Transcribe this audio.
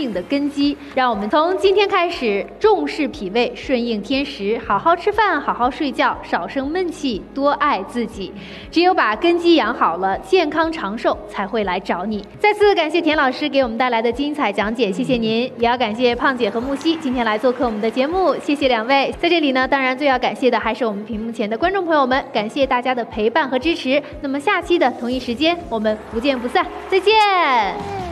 命的根基。让我们从今天开始重视脾胃，顺应天时，好好吃饭，好好睡觉，少生闷气，多爱自己。只有把根基养好了，健康长寿才会来找你。再次感谢田老师给我们带来的精彩讲解，谢谢您。也要感谢胖姐和木西今天来做客我们的节目，谢谢两位。在这里呢，当然最要感谢的还是我们屏幕前的观众朋友们，感谢大家的陪伴和支持。那么下期的同一时间，我们不见不散，再见。